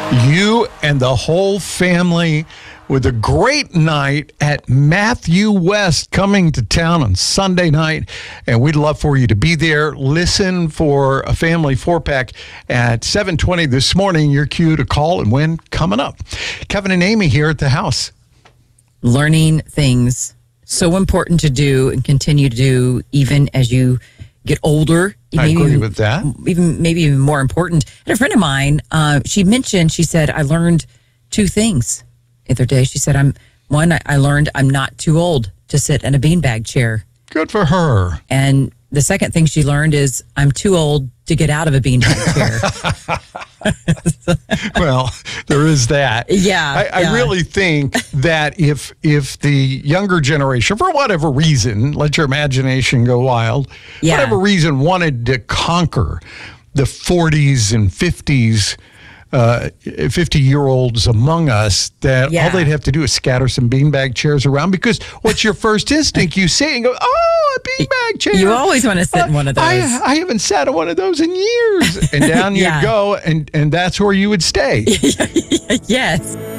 You and the whole family with a great night at Matthew West coming to town on Sunday night. And we'd love for you to be there. Listen for a family 4-pack at 7:20 this morning. Your cue to call and win coming up. Kevin and Amy here at the house. Learning things, so important to do and continue to do even as you get older. I agree with that. Maybe even more important. And a friend of mine, she said, I learned two things the other day. She said, I learned I'm not too old to sit in a beanbag chair. Good for her. And the second thing she learned is I'm too old to get out of a beanbag chair. Well, there is that. Yeah. I really think that if the younger generation, for whatever reason, let your imagination go wild, whatever reason, wanted to conquer the 40s and 50s, 50-year-olds among us, that all they'd have to do is scatter some beanbag chairs around, because what's your first instinct? You see it and go, oh, a beanbag chair. You always want to sit in one of those. I haven't sat in one of those in years. And down you'd go, and that's where you would stay. Yes.